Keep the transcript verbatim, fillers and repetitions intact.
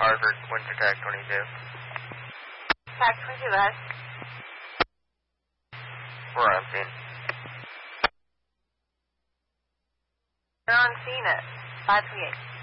Harvard, Winter Tag twenty-two. Tag twenty-two, guys. We're on scene. They're on scene at five twenty-eight.